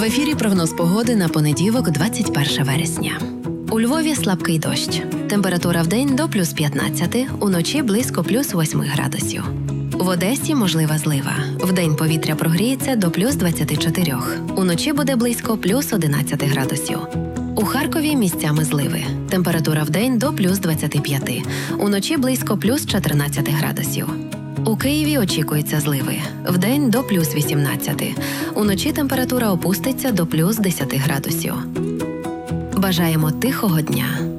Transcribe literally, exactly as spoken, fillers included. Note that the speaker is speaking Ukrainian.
ефірі прогноз погоди на понеділок, двадцять перше вересня. У Львові слабкий дощ. Температура вдень до плюс п'ятнадцяти, уночі близько плюс восьми градусів. В Одесі можлива злива. Вдень повітря прогріється до плюс двадцяти чотирьох. Уночі буде близько плюс одинадцяти градусів. У Харкові місцями зливи. Температура вдень до плюс двадцяти п'яти. Уночі близько плюс чотирнадцяти градусів. У Києві очікуються зливи. Вдень до плюс вісімнадцяти. Уночі температура опуститься до плюс десяти градусів. Бажаємо тихого дня.